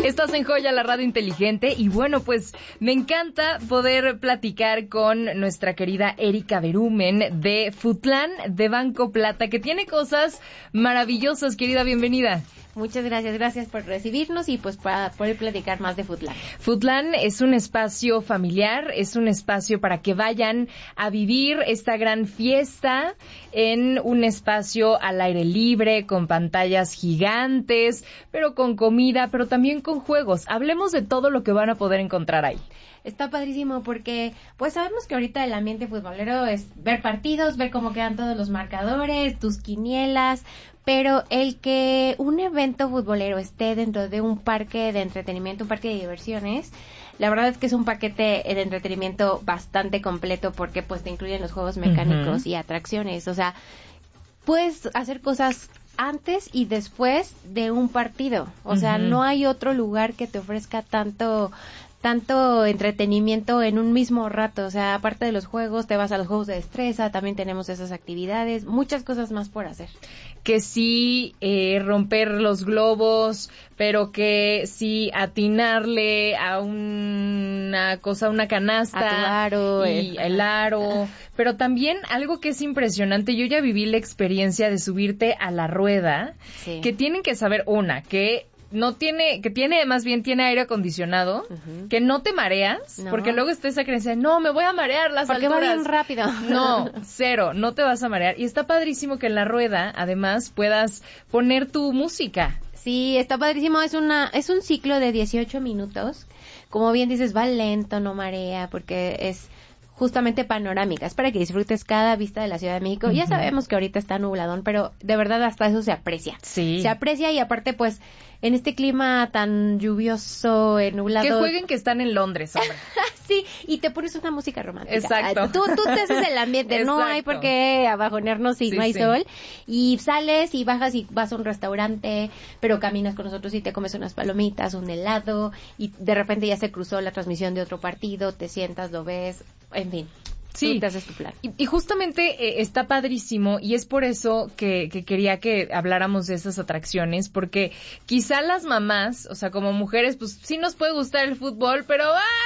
Estás en Joya, la radio inteligente, y bueno, pues me encanta poder platicar con nuestra querida Erika Berumen de Footlán de Banco Plata, que tiene cosas maravillosas. Querida, bienvenida. Muchas gracias por recibirnos y pues para poder platicar más de Footlán. Footlán es un espacio familiar, es un espacio para que vayan a vivir esta gran fiesta en un espacio al aire libre, con pantallas gigantes, pero con comida, pero también con juegos. Hablemos de todo lo que van a poder encontrar ahí. Está padrísimo porque pues sabemos que ahorita el ambiente futbolero es ver partidos, ver cómo quedan todos los marcadores, tus quinielas, pero el que un evento futbolero esté dentro de un parque de entretenimiento, un parque de diversiones, la verdad es que es un paquete de entretenimiento bastante completo porque pues te incluyen los juegos mecánicos y atracciones, o sea, puedes hacer cosas antes y después de un partido, o sea, no hay otro lugar que te ofrezca tanto entretenimiento en un mismo rato, o sea, aparte de los juegos, te vas a los juegos de destreza, también tenemos esas actividades, muchas cosas más por hacer. Que sí romper los globos, pero que sí atinarle a una cosa, una canasta, a tu aro, y el aro, pero también algo que es impresionante, yo ya viví la experiencia de subirte a la rueda, sí. Que tienen que saber tiene aire acondicionado, que no te mareas, porque luego está esa creencia, no, me voy a marear las alturas. Porque va bien rápido. No, cero, no te vas a marear. Y está padrísimo que en la rueda, además, puedas poner tu música. Sí, está padrísimo, es un ciclo de 18 minutos. Como bien dices, va lento, no marea, porque es justamente panorámica, es para que disfrutes cada vista de la Ciudad de México. Ya sabemos que ahorita está nubladón, pero de verdad hasta eso se aprecia. Sí. Se aprecia y aparte pues en este clima tan lluvioso, nublado. Que jueguen que están en Londres, hombre. Sí, y te pones una música romántica. Exacto. Tú te haces el ambiente, Exacto. No hay por qué abajonearnos si no hay sol. Y sales y bajas y vas a un restaurante, pero caminas con nosotros y te comes unas palomitas, un helado, y de repente ya se cruzó la transmisión de otro partido, te sientas, lo ves, en fin. Sí, tú te haces tu plan. Y justamente está padrísimo y es por eso que quería que habláramos de esas atracciones, porque quizá las mamás, o sea, como mujeres, pues sí nos puede gustar el fútbol, pero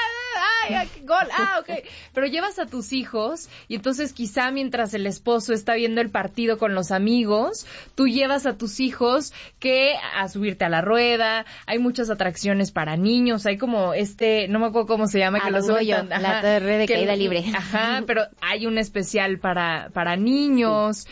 gol, ok. Pero llevas a tus hijos y entonces quizá mientras el esposo está viendo el partido con los amigos, tú llevas a tus hijos a subirte a la rueda. Hay muchas atracciones para niños, hay como no me acuerdo cómo se llama, que lo sueltan. La torre de caída libre. Ajá, pero hay un especial para niños,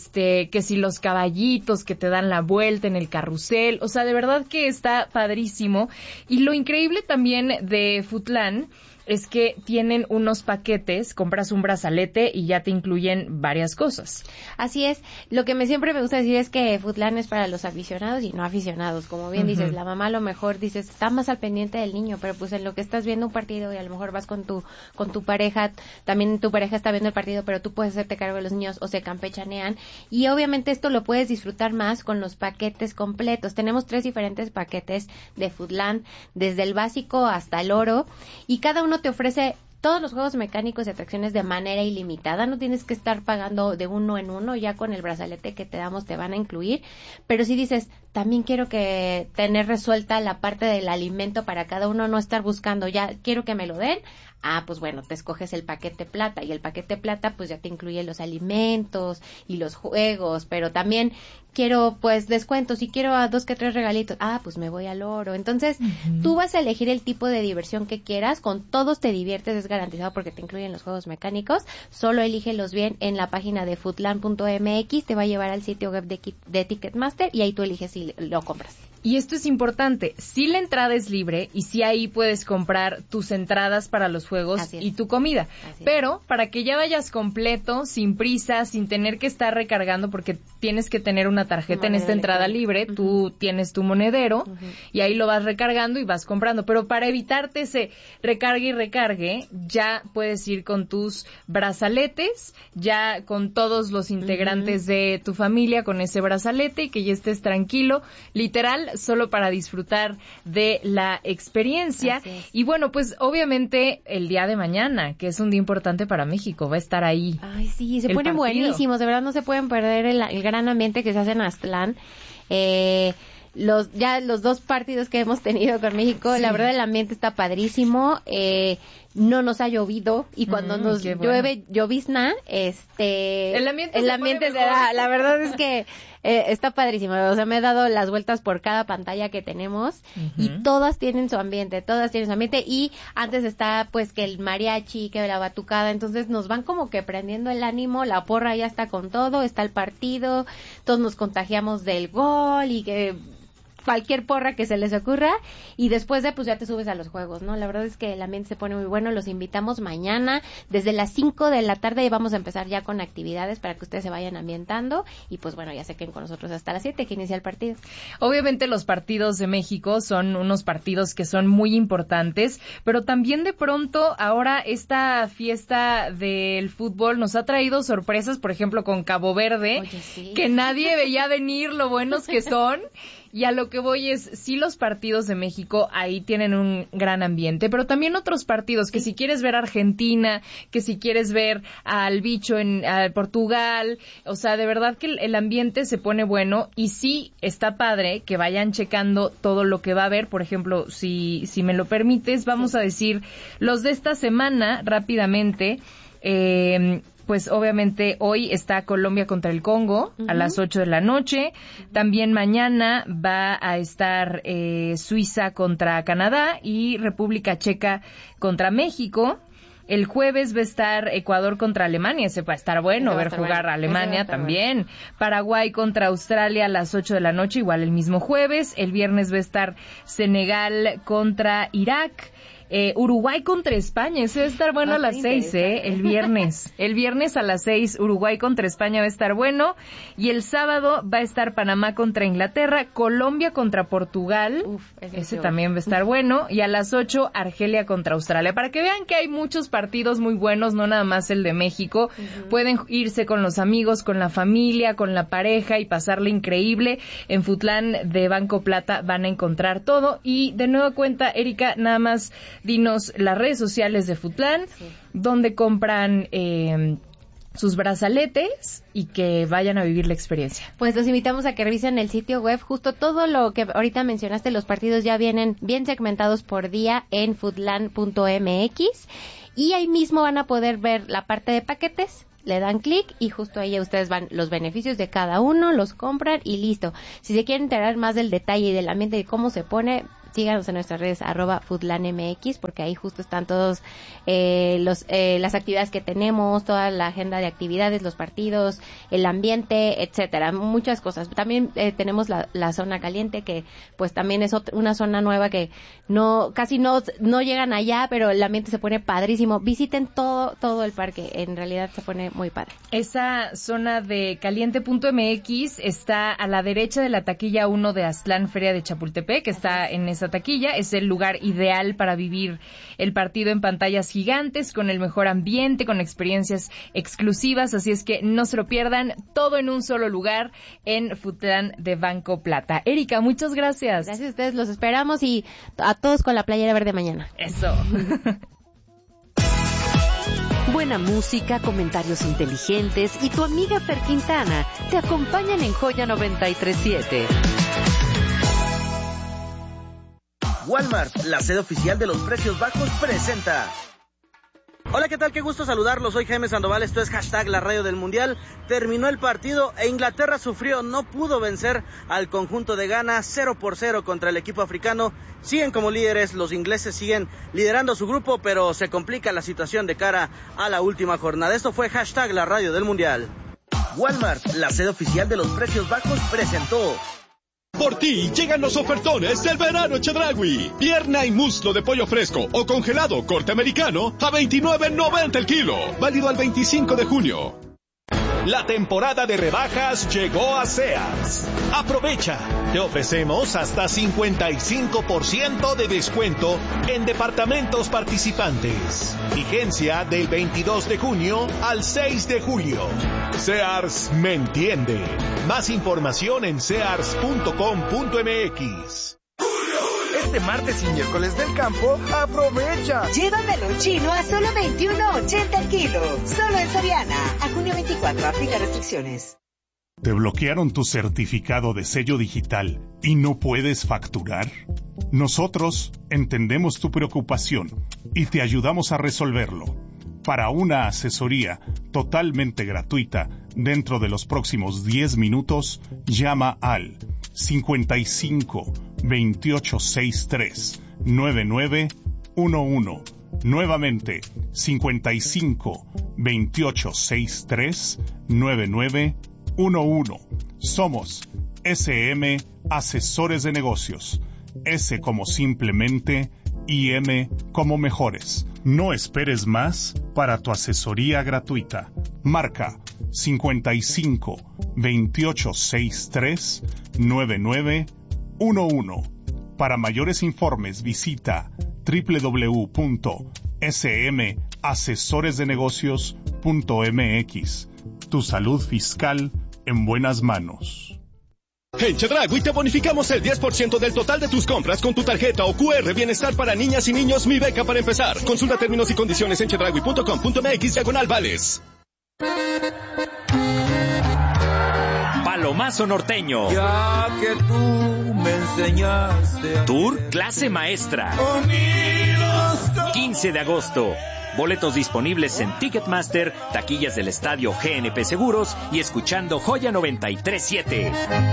que si los caballitos que te dan la vuelta en el carrusel, o sea, de verdad que está padrísimo. Y lo increíble también de Footlán es que tienen unos paquetes, compras un brazalete y ya te incluyen varias cosas. Así es. Lo que siempre me gusta decir es que Footlán es para los aficionados y no aficionados. Como bien dices, la mamá a lo mejor dices, está más al pendiente del niño, pero pues en lo que estás viendo un partido y a lo mejor vas con tu pareja, también tu pareja está viendo el partido, pero tú puedes hacerte cargo de los niños o se campechanean. Y obviamente esto lo puedes disfrutar más con los paquetes completos. Tenemos 3 diferentes paquetes de Footlán, desde el básico hasta el oro, y cada uno te ofrece todos los juegos mecánicos y atracciones de manera ilimitada. No tienes que estar pagando de uno en uno, ya con el brazalete que te damos te van a incluir, pero si dices, también quiero tener resuelta la parte del alimento para cada uno, no estar buscando, ya quiero que me lo den, pues bueno, te escoges el paquete plata, y el paquete plata pues ya te incluye los alimentos y los juegos, pero también quiero pues descuentos y quiero 2 que 3 regalitos, pues me voy al oro. Entonces tú vas a elegir el tipo de diversión que quieras, con todos te diviertes, es garantizado porque te incluyen los juegos mecánicos. Solo elígelos bien en la página de Footlán.mx, te va a llevar al sitio web de Ticketmaster y ahí tú eliges si lo compras. Y esto es importante, sí la entrada es libre y sí ahí puedes comprar tus entradas para los juegos y tu comida, pero para que ya vayas completo, sin prisa, sin tener que estar recargando, porque tienes que tener una tarjeta en esta entrada libre, tú tienes tu monedero y ahí lo vas recargando y vas comprando, pero para evitarte ese recargue y recargue, ya puedes ir con tus brazaletes, ya con todos los integrantes de tu familia con ese brazalete, y que ya estés tranquilo, literal, solo para disfrutar de la experiencia. Y bueno, pues obviamente el día de mañana, que es un día importante para México, va a estar ahí. Ay, sí, se ponen buenísimos, de verdad no se pueden perder el gran ambiente que se hace en Aztlán. los 2 partidos que hemos tenido con México, sí. La verdad el ambiente está padrísimo, no nos ha llovido y cuando nos llueve, llovizna, el ambiente se da, la verdad es que está padrísimo, o sea, me he dado las vueltas por cada pantalla que tenemos y todas tienen su ambiente y antes está pues que el mariachi, que la batucada, entonces nos van como que prendiendo el ánimo, la porra ya está con todo, está el partido, todos nos contagiamos del gol y que cualquier porra que se les ocurra y después de pues ya te subes a los juegos, ¿no? La verdad es que el ambiente se pone muy bueno, los invitamos mañana desde las 5 de la tarde y vamos a empezar ya con actividades para que ustedes se vayan ambientando y pues bueno, ya se queden con nosotros hasta las 7 que inicia el partido. Obviamente los partidos de México son unos partidos que son muy importantes, pero también de pronto ahora esta fiesta del fútbol nos ha traído sorpresas, por ejemplo con Cabo Verde, oye, sí, que nadie veía venir lo buenos que son. Y a lo que voy es, sí, los partidos de México ahí tienen un gran ambiente, pero también otros partidos, que si quieres ver a Argentina, que si quieres ver al bicho en Portugal, o sea, de verdad que el ambiente se pone bueno y sí está padre que vayan checando todo lo que va a haber. Por ejemplo, si me lo permites, vamos a decir los de esta semana rápidamente. Pues obviamente hoy está Colombia contra el Congo a las 8 de la noche. También mañana va a estar Suiza contra Canadá y República Checa contra México. El jueves va a estar Ecuador contra Alemania, ese va a estar bueno, ver jugar a Alemania también. Paraguay contra Australia a las 8 de la noche, igual el mismo jueves. El viernes va a estar Senegal contra Irak. Uruguay contra España, ese va a estar bueno a las 6, el viernes. El viernes a las 6, Uruguay contra España va a estar bueno. Y el sábado va a estar Panamá contra Inglaterra, Colombia contra Portugal. Ese también va a estar bueno. Y a las 8, Argelia contra Australia. Para que vean que hay muchos partidos muy buenos, no nada más el de México. Pueden irse con los amigos, con la familia, con la pareja y pasarle increíble. En Futlán de Banco Plata van a encontrar todo. Y de nueva cuenta, Erika, nada más dinos las redes sociales de Futlán, donde compran sus brazaletes y que vayan a vivir la experiencia. Pues los invitamos a que revisen el sitio web, justo todo lo que ahorita mencionaste, los partidos ya vienen bien segmentados por día en futlan.mx y ahí mismo van a poder ver la parte de paquetes. Le dan clic y justo ahí ustedes van los beneficios de cada uno, los compran y listo. Si se quieren enterar más del detalle y del ambiente y cómo se pone, síganos en nuestras redes @futlanmx porque ahí justo están todos las actividades que tenemos, toda la agenda de actividades, los partidos, el ambiente, etcétera, muchas cosas. También tenemos la zona caliente que pues también es una zona nueva que casi no llegan allá, pero el ambiente se pone padrísimo. Visiten todo el parque, en realidad se pone muy padre. Esa zona de caliente.mx está a la derecha de la taquilla 1 de Aztlán Feria de Chapultepec, que está en esa taquilla. Es el lugar ideal para vivir el partido en pantallas gigantes, con el mejor ambiente, con experiencias exclusivas, así es que no se lo pierdan, todo en un solo lugar en Futlán de Banco Plata. Erika, muchas gracias. Gracias a ustedes, los esperamos y a todos con la playera verde mañana. Eso. Buena música, comentarios inteligentes y tu amiga Fer Quintana te acompañan en Joya 93.7. Walmart, la sede oficial de los precios bajos, presenta. Hola, ¿qué tal? Qué gusto saludarlos. Soy Jaime Sandoval, esto es #La Radio del Mundial. Terminó el partido e Inglaterra sufrió, no pudo vencer al conjunto de Ghana 0-0 contra el equipo africano. Siguen como líderes, los ingleses siguen liderando su grupo, pero se complica la situación de cara a la última jornada. Esto fue #La Radio del Mundial. Walmart, la sede oficial de los precios bajos, presentó. Por ti llegan los ofertones del verano Chedraui. Pierna y muslo de pollo fresco o congelado corte americano a $29.90 el kilo. Válido al 25 de junio. La temporada de rebajas llegó a Sears. Aprovecha. Te ofrecemos hasta 55% de descuento en departamentos participantes. Vigencia del 22 de junio al 6 de julio. Sears me entiende. Más información en sears.com.mx. Este martes y miércoles del campo, aprovecha. Lleva melón chino a solo $21.80 el kilo. Solo en Soriana. A junio 24, aplica restricciones. ¿Te bloquearon tu certificado de sello digital y no puedes facturar? Nosotros entendemos tu preocupación y te ayudamos a resolverlo. Para una asesoría totalmente gratuita dentro de los próximos 10 minutos, llama al 55 28 63 9911. Nuevamente, 55 28 63 9911. Somos SM Asesores de Negocios. S como simplemente y M como mejores. No esperes más para tu asesoría gratuita. Marca 55 28 63 9911. Para mayores informes visita www.smasesoresdenegocios.mx. Tu salud fiscal en buenas manos. En Chedraui te bonificamos el 10% del total de tus compras con tu tarjeta o QR Bienestar para niñas y niños Mi Beca para empezar. Consulta términos y condiciones en chedraui.com.mx/vales. Palomazo norteño. Ya que tú me enseñaste. Tour Clase Maestra. 15 de agosto. Boletos disponibles en Ticketmaster, taquillas del estadio GNP Seguros y escuchando Joya 93.7.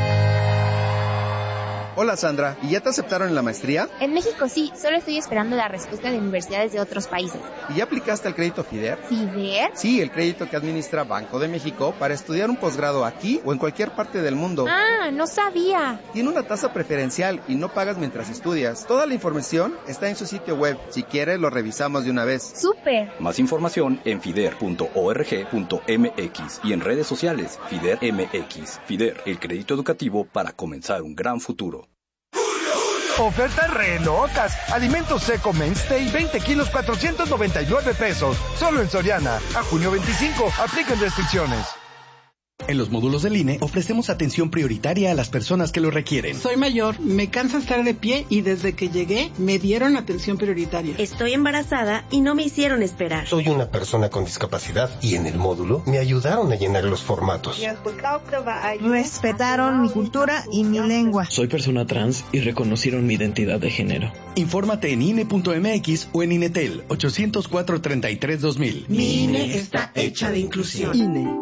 Hola Sandra, ¿y ya te aceptaron en la maestría? En México sí, solo estoy esperando la respuesta de universidades de otros países. ¿Y ya aplicaste al crédito FIDER? ¿FIDER? Sí, el crédito que administra Banco de México para estudiar un posgrado aquí o en cualquier parte del mundo. Ah, no sabía. Tiene una tasa preferencial y no pagas mientras estudias. Toda la información está en su sitio web. Si quieres, lo revisamos de una vez. ¡Súper! Más información en fider.org.mx y en redes sociales FIDER MX. FIDER, el crédito educativo para comenzar un gran futuro. Ofertas re locas. Alimentos seco Mainstay, 20 kilos, 499 pesos. Solo en Soriana. A junio 25. Aplican restricciones. En los módulos del INE ofrecemos atención prioritaria a las personas que lo requieren. Soy mayor, me cansa estar de pie y desde que llegué me dieron atención prioritaria. Estoy embarazada y no me hicieron esperar. Soy una persona con discapacidad y en el módulo me ayudaron a llenar los formatos. Respetaron mi cultura y mi lengua. Soy persona trans y reconocieron mi identidad de género. Infórmate en INE.mx o en INETEL 804-33-2000. Mi INE está hecha de inclusión. INE.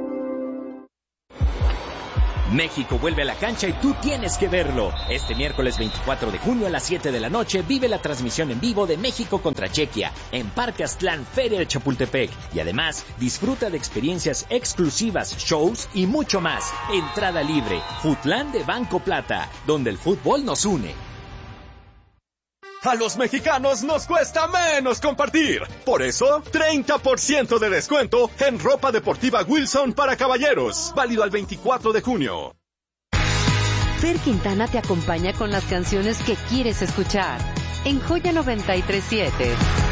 México vuelve a la cancha y tú tienes que verlo. Este miércoles 24 de junio a las 7 de la noche vive la transmisión en vivo de México contra Chequia en Parque Aztlán, Feria de Chapultepec. Y además, disfruta de experiencias exclusivas, shows y mucho más. Entrada libre. Futlán de Banco Plata, donde el fútbol nos une. A los mexicanos nos cuesta menos compartir. Por eso, 30% de descuento en ropa deportiva Wilson para caballeros. Válido al 24 de junio. Fer Quintana te acompaña con las canciones que quieres escuchar en Joya 93.7.